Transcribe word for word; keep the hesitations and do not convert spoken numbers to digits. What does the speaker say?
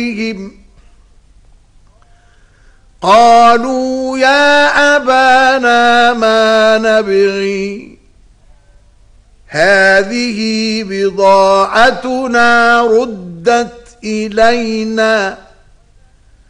قالوا يا أبانا ما نبغي هذه بضاعتنا ردت إلينا